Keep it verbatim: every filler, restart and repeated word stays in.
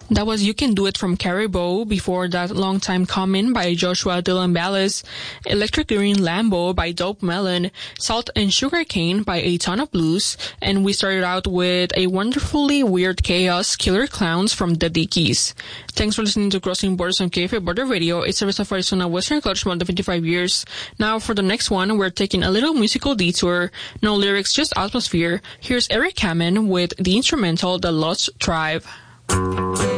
That was You Can Do It from Caribou. Before that, Long Time Coming by Joshua Dylan Ballas, Electric Green Lambo by Dope Melon, Salt and Sugar Cane by A Ton of Blues, and we started out with A Wonderfully Weird Chaos, Killer Clowns from the Dickies. Thanks for listening to Crossing Borders on K F A Border Radio. It's a of Arizona Western College for more than fifty-five years. Now for the next one, we're taking a little musical detour. No lyrics, just atmosphere. Here's Eric Hammond with the instrumental The Lost Tribe.